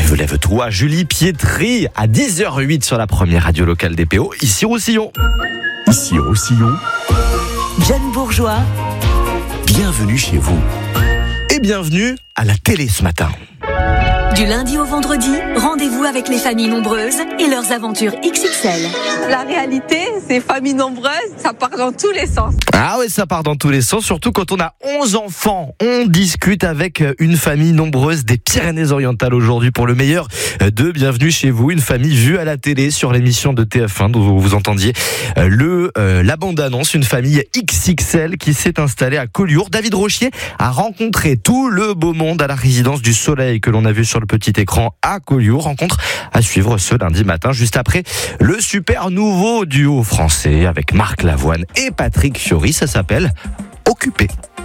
Lève-toi, Julie Pietri à 10h08 sur la première radio locale des PO, ici Roussillon. Ici Roussillon, Jeanne Bourgeois, bienvenue chez vous. Et bienvenue à la télé ce matin. du lundi au vendredi, rendez-vous avec les familles nombreuses et leurs aventures XXL. La réalité, c'est famille nombreuse, ça part dans tous les sens. Ah ouais, ça part dans tous les sens, surtout quand on a 11 enfants. On discute avec une famille nombreuse des Pyrénées-Orientales aujourd'hui pour le meilleur de Bienvenue chez vous, une famille vue à la télé sur l'émission de TF1 dont vous entendiez la bande-annonce, une famille XXL qui s'est installée à Collioure. David Rochier a rencontré tout le beau monde à la résidence du Soleil que l'on a vu sur le petit écran à Collioure. Rencontre à suivre ce lundi matin, juste après le super nouveau duo français avec Marc Lavoine et Patrick Fiori. Ça s'appelle Occupé.